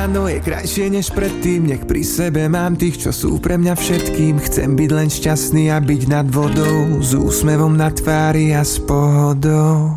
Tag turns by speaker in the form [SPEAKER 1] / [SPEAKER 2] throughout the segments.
[SPEAKER 1] ráno je krajšie než predtým. Nech pri sebe mám tých, čo sú pre mňa všetkým. Chcem byť len šťastný a byť nad vodou, s úsmevom na tvári a s pohodou.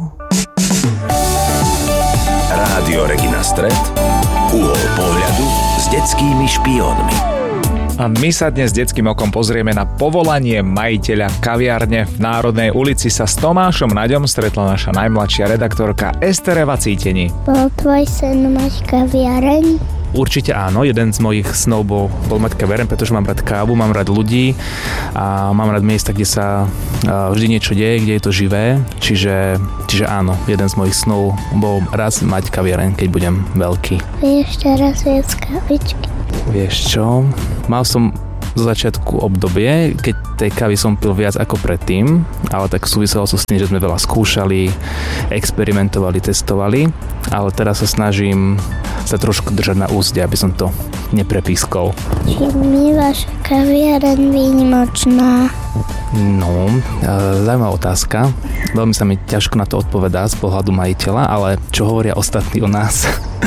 [SPEAKER 2] Rádio Regina Stret, uhol pohľadu s detskými špiónmi.
[SPEAKER 3] A my sa dnes detským okom pozrieme na povolanie majiteľa kaviárne. V Národnej ulici sa s Tomášom Naďom stretla naša najmladšia redaktorka Estereva Cítení.
[SPEAKER 4] Bol tvoj sen mať kaviareň?
[SPEAKER 3] Určite áno, jeden z mojich snov bol mať kaviareň, pretože mám rád kávu, mám rád ľudí a mám rád miesta, kde sa vždy niečo deje, kde je to živé. Čiže áno, jeden z mojich snov bol raz mať kaviareň, keď budem veľký.
[SPEAKER 4] Vieš teraz viac kavičky?
[SPEAKER 3] Vieš čo? Mal som zo začiatku obdobie, keď tej kávy som pil viac ako predtým, ale tak súviselo s tým, že sme veľa skúšali, experimentovali, testovali, ale teraz sa snažím sa trošku držať na úzde, aby som to neprepískol.
[SPEAKER 4] Čím je vaša kaviareň výnimočná?
[SPEAKER 3] No, zaujímavá otázka. Veľmi sa mi ťažko na to odpovedá z pohľadu majiteľa, ale čo hovoria ostatní o nás?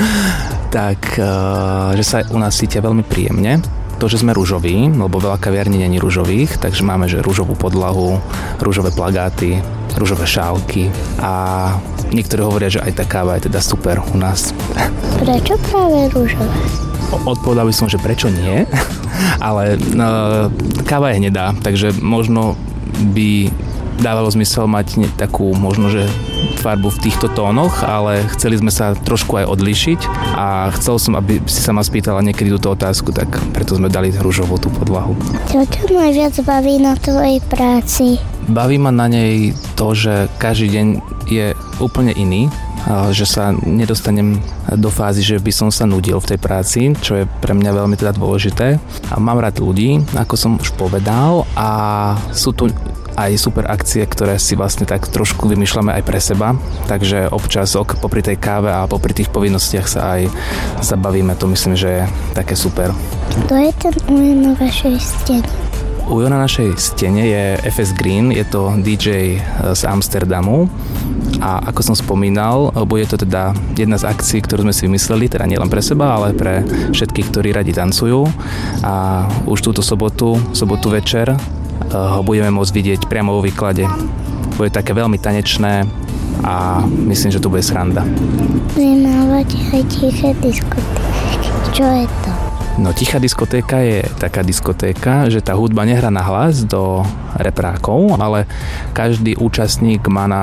[SPEAKER 3] Tak, že sa u nás cítia veľmi príjemne. To, že sme ružoví, lebo veľa kaviarní není ružových, takže máme, že ružovú podlahu, ružové plagáty, ružové šálky a niektorí hovoria, že aj tá káva je teda super u nás.
[SPEAKER 4] Prečo práve ružové?
[SPEAKER 3] Odpovedal by som, že prečo nie, ale káva je hnedá, takže možno by dávalo zmysel mať takú možno, že farbu v týchto tónoch, ale chceli sme sa trošku aj odlíšiť a chcel som, aby si sa ma spýtala niekedy túto otázku, tak preto sme dali ružovú tú podlahu.
[SPEAKER 4] Čo najviac baví na tvojej práci?
[SPEAKER 3] Baví ma na nej to, že každý deň je úplne iný, že sa nedostanem do fázy, že by som sa nudil v tej práci, čo je pre mňa veľmi teda dôležité. A mám rád ľudí, ako som už povedal, a sú tu aj super akcie, ktoré si vlastne tak trošku vymýšľame aj pre seba, takže občas popri tej káve a popri tých povinnostiach sa aj zabavíme, to myslím, že je také super.
[SPEAKER 4] Kto je ten ujo na vašej stene?
[SPEAKER 3] Ujo na našej stene je FS Green, je to DJ z Amsterdamu a ako som spomínal, bude to teda jedna z akcií, ktorú sme si vymysleli, teda nielen pre seba, ale pre všetkých, ktorí radi tancujú a už túto sobotu večer ho budeme môcť vidieť priamo vo výklade. Bude také veľmi tanečné a myslím, že to bude sranda.
[SPEAKER 4] Vymávate aj tiché diskotéky. Čo je to?
[SPEAKER 3] No, tichá diskotéka je taká diskotéka, že tá hudba nehrá na hlas do reprákov, ale každý účastník má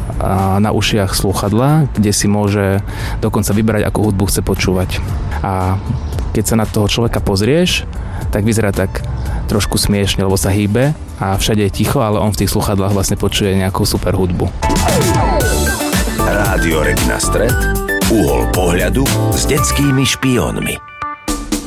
[SPEAKER 3] na ušiach slúchadlá, kde si môže dokonca vybrať, akú hudbu chce počúvať. A keď sa na toho človeka pozrieš, tak vyzerá tak trošku smiešne, lebo sa hýbe a všade je ticho, ale on v tých slúchadlách vlastne počuje nejakú super hudbu.
[SPEAKER 2] Rádio Regina Stret, uhol pohľadu s detskými špiónmi.